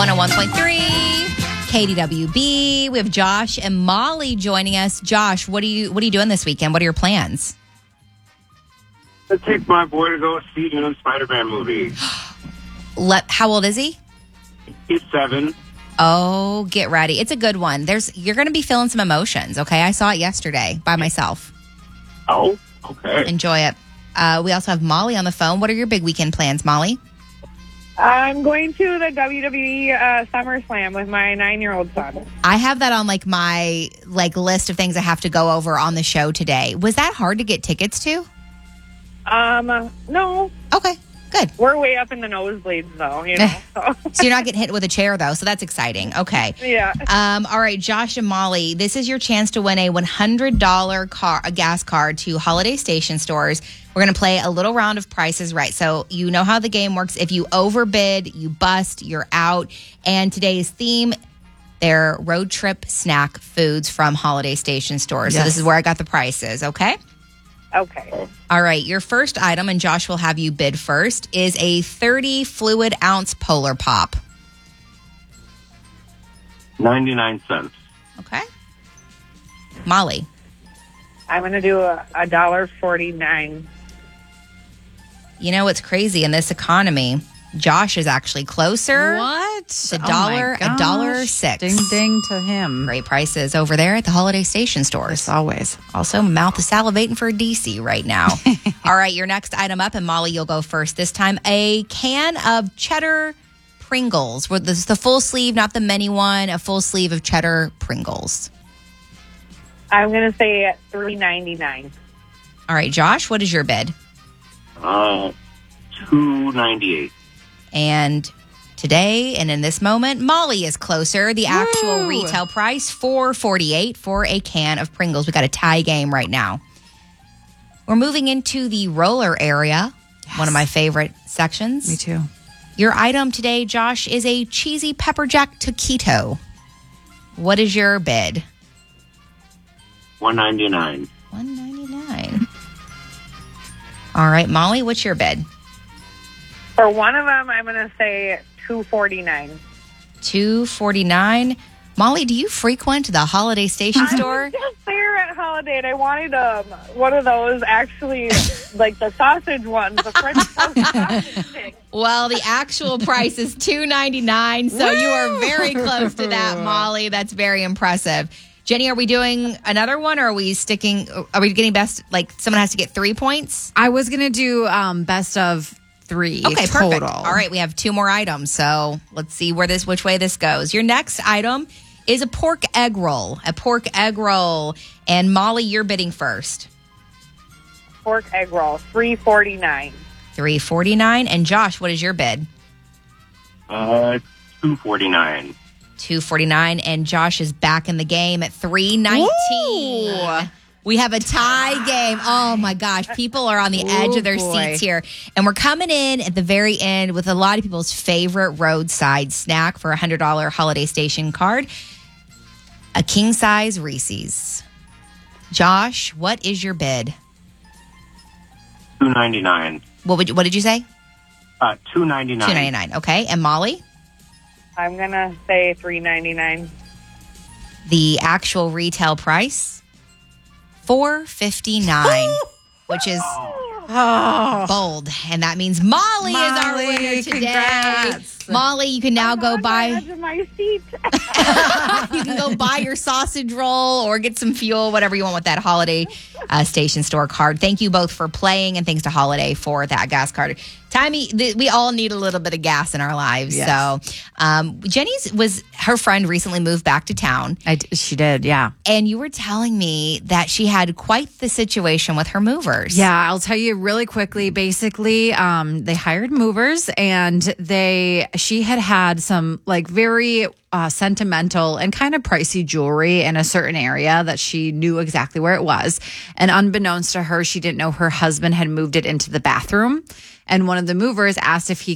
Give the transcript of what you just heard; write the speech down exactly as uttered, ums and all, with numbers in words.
one oh one point three K D W B. We have Josh and Molly joining us. Josh, what are you what are you doing this weekend? What are your plans? I take my boy to go see the new Spider-Man movie. Let, how old is he? He's seven. Oh, get ready. It's a good one. There's you're going to be feeling some emotions, okay? I saw it yesterday by myself. Oh, okay. Enjoy it. Uh, we also have Molly on the phone. What are your big weekend plans, Molly? I'm going to the W W E uh, SummerSlam with my nine-year-old son. I have that on like my like list of things I have to go over on the show today. Was that hard to get tickets to? Um, no. Okay, good. We're way up in the nosebleeds, though, you know. So. So you're not getting hit with a chair, though, so that's exciting. Okay. Yeah. Um, all right, Josh and Molly, this is your chance to win a one hundred dollars car, a gas card to Holiday Station Stores. We're going to play a little round of Prices Right. So you know how the game works. If you overbid, you bust, you're out. And today's theme, they're road trip snack foods from Holiday Station Stores. Yes. So this is where I got the prices, okay? Okay. All right, your first item, and Josh will have you bid first, is a thirty fluid ounce Polar Pop. ninety-nine cents. Okay. Molly. I'm going to do a one dollar and forty-nine cents. You know what's crazy in this economy? Josh is actually closer. What? It's a Oh dollar, my a dollar gosh. six. Ding, ding to him. Great prices over there at the Holiday Station Stores. As always. Also, mouth is salivating for a D C right now. All right, your next item up, and Molly, you'll go first this time. A can of cheddar Pringles. This is the full sleeve, not the mini one. A full sleeve of cheddar Pringles. I'm going to say three ninety-nine. All right, Josh, what is your bid? Uh, two ninety-eight. And today, and in this moment, Molly is closer. The actual Woo! retail price, four forty-eight for a can of Pringles. We got a tie game right now. We're moving into the roller area, Yes. one of my favorite sections. Me too. Your item today, Josh, is a cheesy pepper jack taquito. What is your bid? one ninety-nine. one ninety-nine. All right, Molly, what's your bid? For one of them, I'm going to say two forty-nine. two forty-nine. Molly, do you frequent the Holiday Station Store? I was just there at Holiday, and I wanted um, one of those, actually, like the sausage ones, the French toast sausage stick. Well, the actual price is two ninety-nine, so you are very close to that, Molly. That's very impressive. Jenny, are we doing another one, or are we sticking? Are we getting best? Like someone has to get three points. I was going to do um, best of three Okay, total. perfect. All right, we have two more items, so let's see where this, which way this goes. Your next item is a pork egg roll. A pork egg roll, and Molly, you're bidding first. Pork egg roll, three forty-nine. three forty-nine, and Josh, what is your bid? Uh, two forty-nine. two forty-nine, and Josh is back in the game at three nineteen. Woo! We have a tie game. Oh my gosh, people are on the edge Ooh, of their boy. seats here. And we're coming in at the very end with a lot of people's favorite roadside snack for a one hundred dollars Holiday Station card, a king-size Reese's. Josh, what is your bid? two ninety-nine. What would you, what did you say? Uh, two ninety-nine. two ninety-nine. Okay, and Molly? I'm going to say three ninety-nine. The actual retail price, four fifty-nine, which is Oh, bold. And that means Molly, is our Molly, winner today. congrats. Molly, you can now I'm go on buy the edge of my seat. you can go buy your sausage roll or get some fuel, whatever you want with that Holiday uh, Station Store card. Thank you both for playing, and thanks to Holiday for that gas card. Timey, th- we all need a little bit of gas in our lives. Yes. So um, Jenny's was, her friend recently moved back to town. I d- she did, yeah. And you were telling me that she had quite the situation with her movers. Yeah, I'll tell you really quickly. Basically, um, they hired movers, and they she had had some like very uh, sentimental and kind of pricey jewelry in a certain area that she knew exactly where it was. And unbeknownst to her, she didn't know her husband had moved it into the bathroom. And one of the movers asked if he